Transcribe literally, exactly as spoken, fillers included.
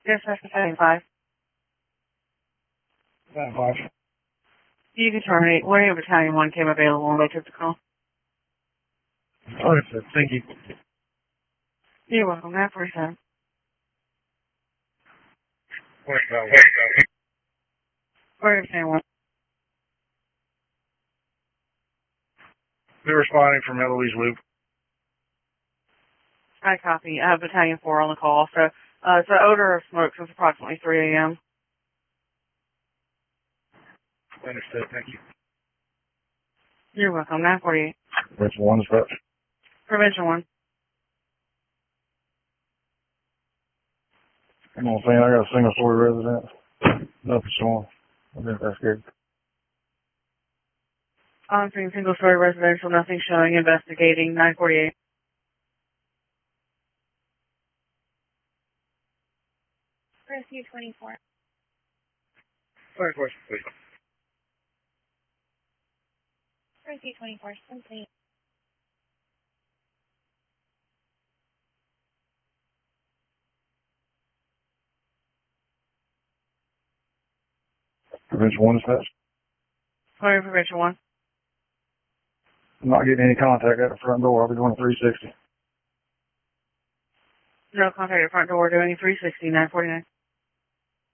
Yes, that's battalion five. Battalion five. You can terminate. Whenever battalion one came available and they took the call. Understood. Thank you. You're welcome. Have a great time. Where's that one? Wherever battalion one. They're responding from Eloise Loop. I copy. I have battalion four on the call. So, uh, it's an odor of smoke since approximately three a.m. Understood. Thank you. You're welcome. nine forty-eight. Prevention one, dispatch. Prevention one. Come on, Sam. I got a single story residence. Nothing showing. I've been that scared. On scene, single story residential, nothing showing, investigating, nine forty-eight. Rescue twenty-four. Sorry, question, please. Rescue twenty-four, complete. Prevention one, dispatch. Where prevention one. I'm not getting any contact at the front door. I'll be going to three sixty. No contact at front door doing three sixty, nine forty-nine.